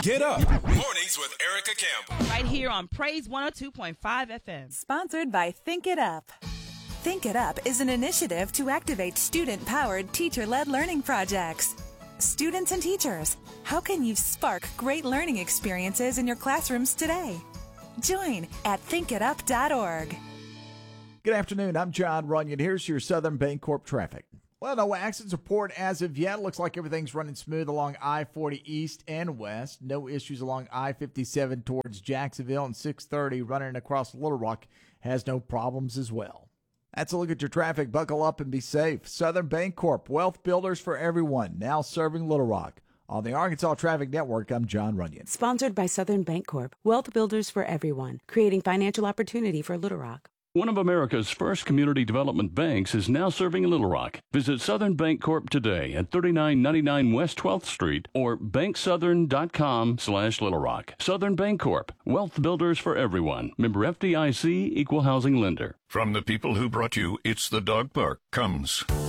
Get Up. Mornings with Erica Campbell. Right here on Praise 102.5 FM. Sponsored by Think It Up. Think It Up is an initiative to activate student-powered, teacher-led learning projects. Students and teachers, how can you spark great learning experiences in your classrooms today? Join at thinkitup.org. Good afternoon. I'm John Runyon. Here's your Southern Bancorp traffic. Well, no accidents report as of yet. Looks like everything's running smooth along I-40 east and west. No issues along I-57 towards Jacksonville, and 630 running across Little Rock has no problems as well. That's a look at your traffic. Buckle up and be safe. Southern Bancorp, wealth builders for everyone, now serving Little Rock. On the Arkansas Traffic Network, I'm John Runyon. Sponsored by Southern Bancorp, wealth builders for everyone, creating financial opportunity for Little Rock. One of America's first community development banks is now serving Little Rock. Visit Southern Bancorp today at 3999 West 12th Street or banksouthern.com/Little Rock. Southern Bancorp, wealth builders for everyone. Member FDIC, equal housing lender. From the people who brought you It's the Dog Park comes